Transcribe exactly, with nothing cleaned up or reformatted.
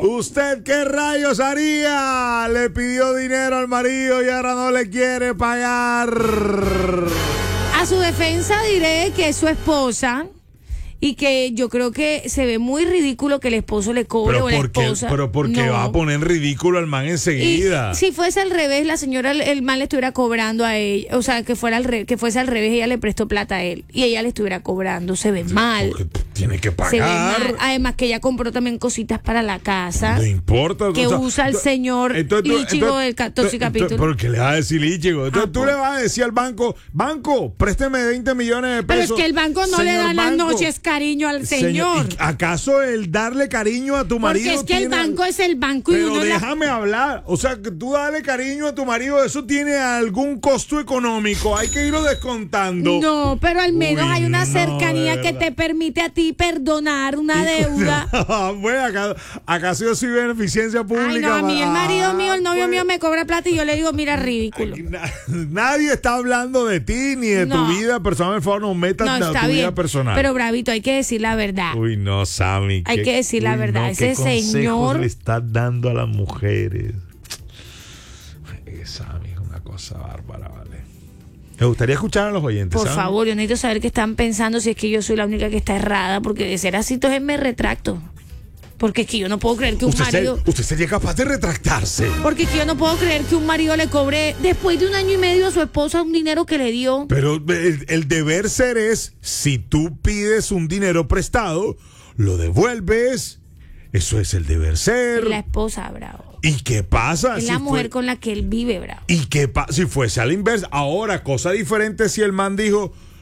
¿Usted qué rayos haría? Le pidió dinero al marido y ahora no le quiere pagar. A su defensa diré que es su esposa y que yo creo que se ve muy ridículo que el esposo le cobre Pero o la ¿por qué? esposa. Pero porque No. va a poner en ridículo al man enseguida. Y si fuese al revés, la señora, el, el man le estuviera cobrando a ella, o sea, que fuera al re, que fuese al revés, ella le prestó plata a él y ella le estuviera cobrando, se ve mal. Porque tiene que Se ve pagar. mal. Además que ella compró también cositas para la casa. No importa. Que o sea, usa el tú- señor entonces tú- Lichigo entonces- del catorce entonces- capítulo. ¿Por qué le vas a decir Lichigo? Entonces Ah, tú por- le vas a decir al banco, banco, présteme veinte millones de Pero pesos. es que el banco no le Señor da las banco, noches cariño al señor. ¿y ¿Acaso el darle cariño a tu marido Porque es que el tiene- banco es el banco y Pero uno es la- déjame hablar. O sea, que tú darle cariño a tu marido, ¿eso tiene algún costo económico? Hay que irlo descontando. No, pero al menos Uy, hay una no, cercanía de que verdad. te permite a ti perdonar una deuda. Bueno, acá, ¿acaso yo soy beneficencia pública? Ay, no, a mí el marido Ah, mío, el novio pues, mío me cobra plata y yo le digo, mira, ridículo. aquí na- Nadie está hablando de ti ni de No. tu vida personal. Por favor, no metas No, en está tu vida bien. personal. Pero Bravito, hay que decir la verdad. Uy, no, Sammy. Hay qué- que decir la uy, verdad, no, ese ¿qué consejos señor- le estás dando a las mujeres? Eh, Sammy, es una cosa bárbara, ¿vale? Me gustaría escuchar a los oyentes. Por Sammy. favor, yo necesito saber qué están pensando, si es que yo soy la única que está errada, porque de ser así, entonces me retracto. Porque es que yo no puedo creer que un ¿Usted, marido... se- usted sería capaz de retractarse. Porque es que yo no puedo creer que un marido le cobre después de un año y medio a su esposa un dinero que le dio. Pero el, el deber ser es, si tú pides un dinero prestado, lo devuelves. Eso es el deber ser. Es la esposa, bravo. ¿Y qué pasa? Es si la fue- mujer con la que él vive, bravo. ¿Y qué pasa si fuese a la inversa? Ahora, cosa diferente si el man dijo,